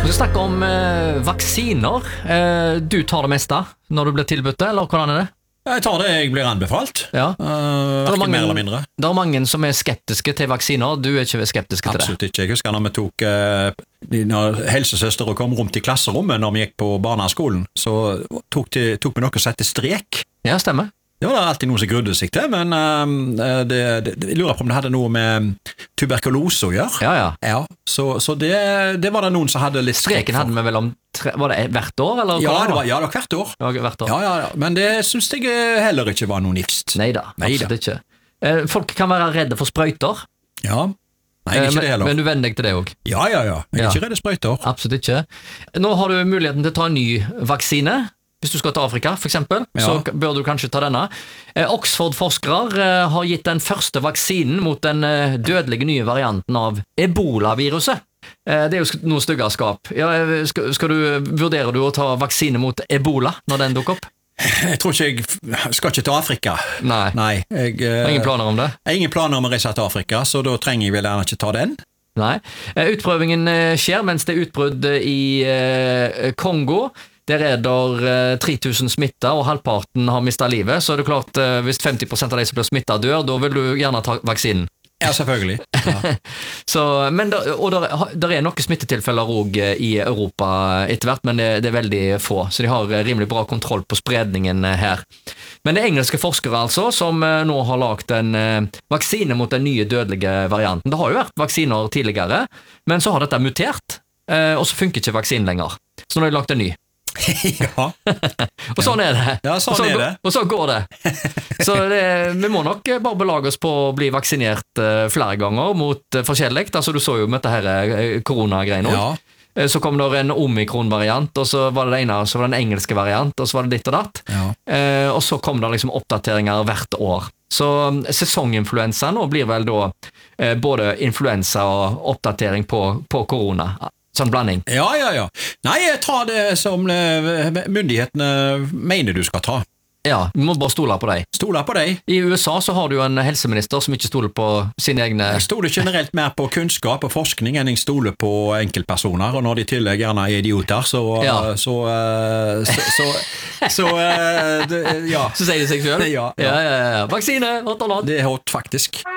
Vi skal snakke om vaksiner. Du tar det meste når du blir tilbudt det, eller hvordan det? Jeg tar det jeg blir anbefalt. Ja. Hverken mer eller mindre. Det er mange som er skeptiske til vaksiner. Du er ikke skeptisk til det? Absolutt ikke. Jeg husker når vi tok når helsesøstere kom rundt i klasserommet når vi gikk på barneskolen, så tok vi noe som heter strek. Ja, stemmer. Det var alltid noe som grudde seg til, men jeg lurer på om det hadde noe med tuberkulose å gjøre. Ja. Så det var det noen som hadde litt Streken hadde vi vel om var det hvert år, eller? Ja, det var hvert år. Hvert år. Ja, men det synes jeg heller ikke var noe nifst. Neida, absolutt ikke. Folk kan være redde for sprøyter. Ja, nei, ikke det heller. Men du venner deg til det også? Ja. Jeg er ikke redd sprøyter. Absolutt ikke. Nå har du muligheten til å ta en ny vaksine. Hvis du skal til Afrika, for eksempel, så bør du kanskje ta denne. Oxford-forskere har gitt den første vaksinen mot den dødelige nye varianten av Ebola-viruset. Det er jo noe styggerskap. Vurderer du å ta vaksine mot Ebola når den dukker opp? Jeg tror ikke jeg skal ikke til Afrika. Nei. Ingen planer om det? Jeg har ingen planer om å reise til Afrika, så da trenger jeg vel gjerne ikke ta den. Nei. Utprøvingen skjer mens det er utbrudd i Kongo. Der er der 3000 smittet, og halvparten har mistet livet, så er det klart, hvis 50% av de som blir smittet dør, da vil du gjerne ta vaksinen. Ja, selvfølgelig. Ja. Men der er noen smittetilfeller også i Europa etter hvert, men det er veldig få, så de har rimelig bra kontroll på spredningen her. Men det er engelske forskere altså, som nå har lagt en vaksine mot den nye dødelige varianten. Det har jo vært vaksiner tidligere, men så har dette mutert, og så funker ikke vaksinen lenger. Så nå har de lagt en ny. Ja. Og sånn er det. Ja, sånn er det. Og så går det. Så vi må nok bare belage oss på å bli vaksinert flere ganger mot forskjellig. Altså du så jo med dette her koronagreiene også. Ja. Så kom det en omikron-variant, og så var det ene, så var det en engelske variant, og så var det ditt og datt. Ja. Og så kom det liksom oppdateringer hvert år. Så sesonginfluensa nå blir vel da både influensa og oppdatering på korona. Sånn blanding. Ja. Nei, jeg tar det som myndighetene mener du skal ta. Ja, du må bare stole på deg. Stole på deg. I USA så har du jo en helseminister som ikke stoler på sine egne... Jeg stoler generelt mer på kunnskap og forskning enn jeg stoler på enkeltpersoner, og når de tillegg gjerne er idioter, så sier de seg selv? Ja. Vaksine, hot or not? Det er hot, faktisk.